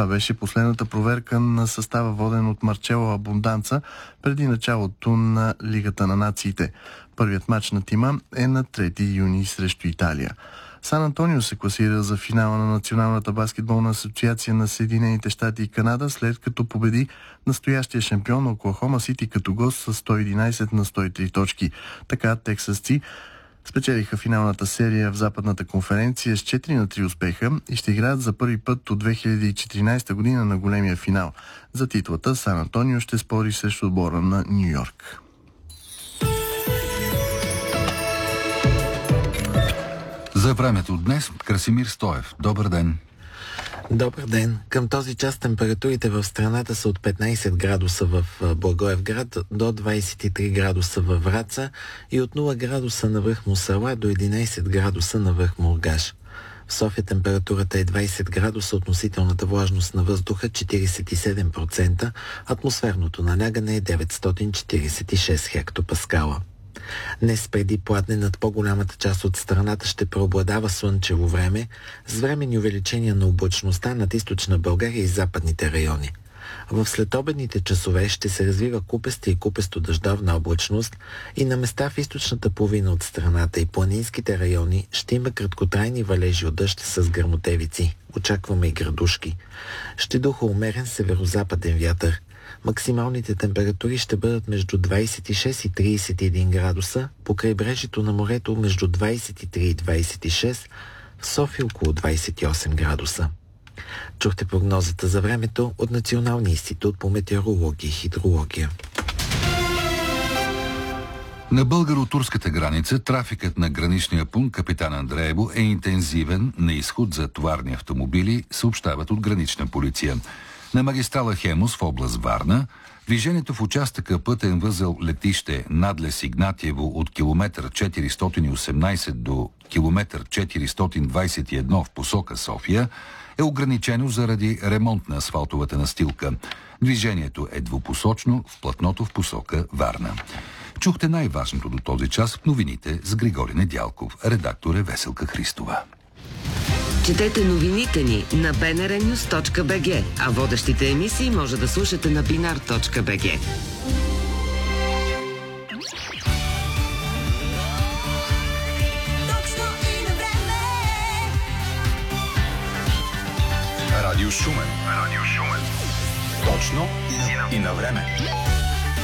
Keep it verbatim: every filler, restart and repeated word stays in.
Това беше последната проверка на състава, воден от Марчело Абонданца, преди началото на Лигата на нациите. Първият матч на тима е на трети юни срещу Италия. Сан Антонио се класира за финала на Националната баскетболна асоциация на Съединените щати и Канада, след като победи настоящия шампион Оклахома Сити като гост с сто и единадесет на сто и три точки. Така тексасци спечелиха финалната серия в Западната конференция с четири на три успеха и ще играят за първи път от две хиляди и четиринадесета година на големия финал. За титлата Сан Антонио ще спори срещу отбора на Ню Йорк. За времето днес Красимир Стоев. Добър ден! Добър ден! Към този час температурите в страната са от петнадесет градуса в Благоевград до двадесет и три градуса във Враца и от нула градуса на връх Мусала до единадесет градуса на връх Мургаш. В София температурата е двадесет градуса, относителната влажност на въздуха четиридесет и седем процента, атмосферното налягане е деветстотин четиридесет и шест хектопаскала. Днес преди пладне над по-голямата част от страната ще преобладава слънчево време с временни увеличения на облачността над източна България и западните райони. В следобедните часове ще се развива купеста и купесто-дъждовна облачност и на места в източната половина от страната и планинските райони ще има краткотрайни валежи от дъжд с гръмотевици. Очакваме и градушки. Ще духа умерен северо-западен вятър. Максималните температури ще бъдат между двадесет и шест и тридесет и един градуса, по крайбрежието на морето между двадесет и три и двадесет и шест, в София около двадесет и осем градуса. Чухте прогнозата за времето от Националния институт по метеорология и хидрология. На българо-турската граница трафикът на граничния пункт Капитан Андреево е интензивен на изход за товарни автомобили, съобщават от гранична полиция. На магистрала Хемус в област Варна движението в участъка пътен възел летище Надлес Игнатиево от километър четиристотин и осемнадесет до километър четиристотин двадесет и едно в посока София е ограничено заради ремонт на асфалтовата настилка. Движението е двупосочно в платното в посока Варна. Чухте най-важното до този час в новините с Григорий Недялков. Редактор е Веселка Христова. Четете новините ни на би ен ар нюс точка би джи, а водещите емисии може да слушате на бинар точка би джи. Радио Шумен. Радио Шумен. Точно и на време.